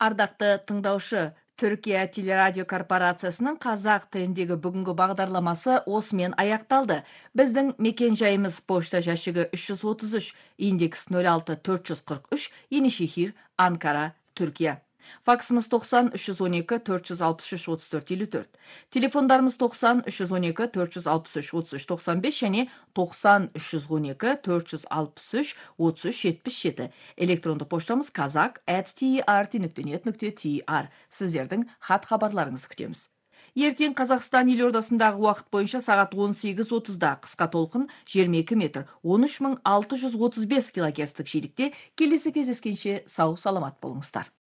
Ардақты тыңдаушы, Түркия телерадио корпорациясының қазақ тіліндегі бүгінгі бағдарламасы осымен аяқталды. Біздің мекен жайымыз пошта жәшігі 333, индекс 06443, Енишехир, Анкара, Түркия. Факсымыз 90 312 463 34 54. Телефондарымыз 90 312 463 33 95 және 90 312 463 33 77. Электронды поштамыз kazak@trt.net.tr. Сіздердің хат хабарларыңызды күтеміз. Ертең Қазақстан елордасындағы уақыт бойынша сағат 18:30-да қысқа толқын 22 метр 13635 килогерцтік жиілікте келесі кездескенше сау саламат болыңыздар.